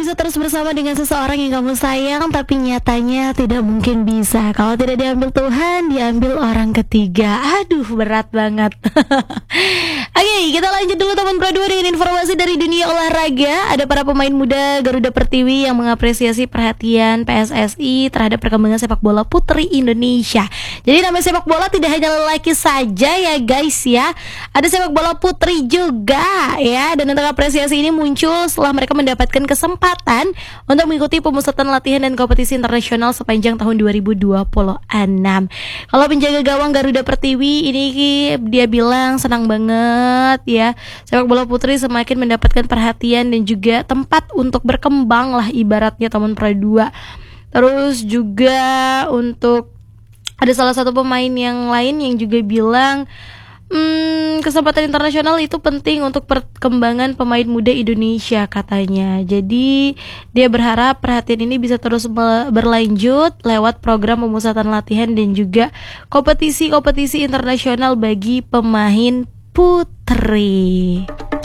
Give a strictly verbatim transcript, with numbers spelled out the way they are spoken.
bisa terus bersama dengan seseorang yang kamu sayang, tapi nyatanya tidak mungkin bisa. Kalau tidak diambil Tuhan, diambil orang ketiga. Aduh, berat banget. Oke, kita lanjut dulu teman Pro dua dengan informasi dari dunia olahraga. Ada para pemain muda Garuda Pertiwi yang mengapresiasi perhatian P S S I terhadap perkembangan sepak bola putri Indonesia. Jadi namanya sepak bola tidak hanya lelaki saja ya guys ya. Ada sepak bola putri juga ya. Dan untuk apresiasi ini muncul setelah mereka mendapatkan kesempatan untuk mengikuti pemusatan latihan dan kompetisi internasional sepanjang tahun dua ribu dua puluh enam. Kalau penjaga gawang Garuda Pertiwi ini dia bilang senang banget ya, sepak bola putri semakin mendapatkan perhatian dan juga tempat untuk berkembang lah ibaratnya teman Pro dua. Terus juga untuk ada salah satu pemain yang lain yang juga bilang Hmm, kesempatan internasional itu penting untuk perkembangan pemain muda Indonesia katanya. Jadi dia berharap perhatian ini bisa terus berlanjut lewat program pemusatan latihan dan juga kompetisi-kompetisi internasional bagi pemain putri.